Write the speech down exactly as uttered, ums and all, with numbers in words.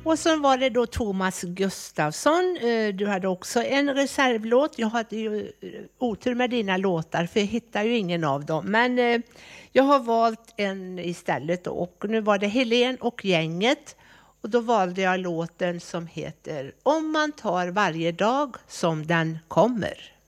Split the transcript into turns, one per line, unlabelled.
Och så var det då Thomas Gustafsson. Du hade också en reservlåt. Jag hade ju otur med dina låtar för jag hittar ju ingen av dem. Men jag har valt en istället då. Och nu var det Helen och gänget. Och då valde jag låten som heter Om man tar varje dag som den kommer.